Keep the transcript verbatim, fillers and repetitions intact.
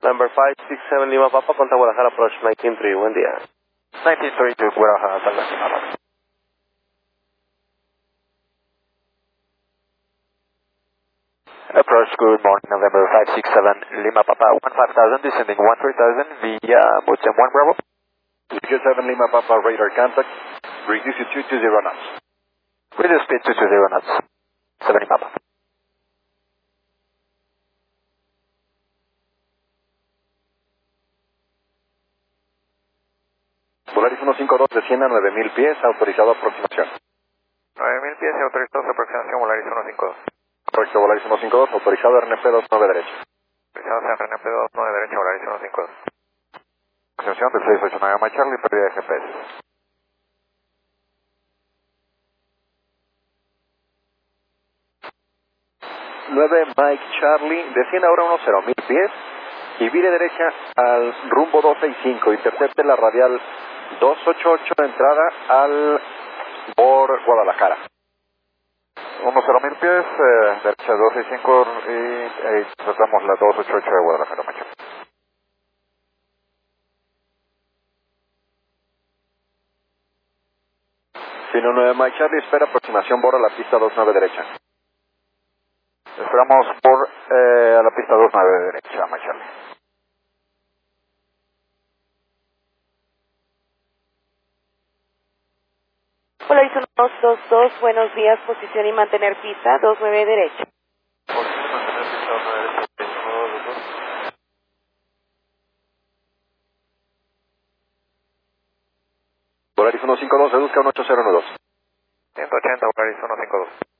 Number five six seven Lima Papa, contra Guadalajara, approach nineteen three, buen día. nineteen three to Guadalajara, Salva Lima Papa. Approach, good morning, November five six seven Lima Papa, one five thousand, descending one three thousand via Mutem one Bravo. six seven Lima Papa, radar contact, reduce it to two zero knots. Reduce speed to two zero knots, seven Lima Papa. Volaris ciento cincuenta y dos, descienda a nueve mil pies, autorizado aproximación. nueve mil pies y autorizados aproximación, Volaris ciento cincuenta y dos. Correcto, Volaris ciento cincuenta y dos, autorizado R N P dos nueve derecha. Autorizados R N P dos nueve derecha, Volaris ciento cincuenta y dos. Aproximación del seis ocho nueve Mike Charlie, pérdida de G P S. nueve Mike Charlie, descienda ahora a unos cero mil pies y vire derecha al rumbo dos seis cinco, intercepte la radial dos ocho ocho, entrada al por Guadalajara. Unos cero mil pies, eh, derecha dos seis cinco y eh, tratamos la dos ocho ocho de Guadalajara, Mike. Sino nueve Mike Charlie, espera aproximación por a la pista dos nueve derecha. Esperamos por eh, a la pista dos nueve derecha, Mike Charlie. Volaris uno dos dos dos, buenos días, posición y mantener pista dos nueve derecha. Volaris ciento cincuenta y dos, reduzca a un ocho cero uno dos. ciento ochenta, Volaris ciento cincuenta y dos.